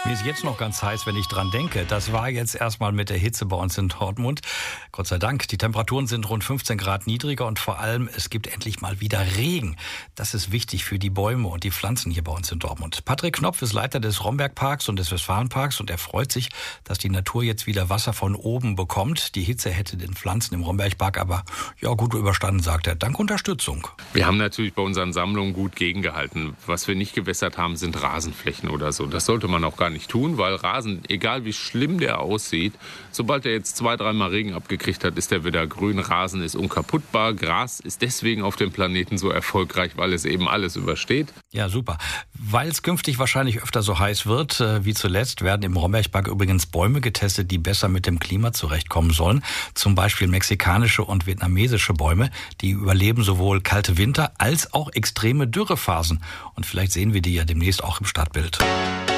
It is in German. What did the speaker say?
Mir ist jetzt noch ganz heiß, wenn ich dran denke. Das war jetzt erstmal mit der Hitze bei uns in Dortmund. Gott sei Dank, die Temperaturen sind rund 15 Grad niedriger und vor allem, es gibt endlich mal wieder Regen. Das ist wichtig für die Bäume und die Pflanzen hier bei uns in Dortmund. Patrick Knopf ist Leiter des Rombergparks und des Westfalenparks und er freut sich, dass die Natur jetzt wieder Wasser von oben bekommt. Die Hitze hätte den Pflanzen im Rombergpark aber gut überstanden, sagt er, dank Unterstützung. Wir haben natürlich bei unseren Sammlungen gut gegengehalten. Was wir nicht gewässert haben, sind Rasenflächen oder so. Das sollte man auch gar nicht tun, weil Rasen, egal wie schlimm der aussieht, sobald er jetzt 2-3 Mal Regen abgekriegt hat, ist er wieder grün. Rasen ist unkaputtbar. Gras ist deswegen auf dem Planeten so erfolgreich, weil es eben alles übersteht. Ja, super. Weil es künftig wahrscheinlich öfter so heiß wird wie zuletzt, werden im Rombergpark übrigens Bäume getestet, die besser mit dem Klima zurechtkommen sollen. Zum Beispiel mexikanische und vietnamesische Bäume, die überleben sowohl kalte Winter als auch extreme Dürrephasen. Und vielleicht sehen wir die ja demnächst auch im Stadtbild.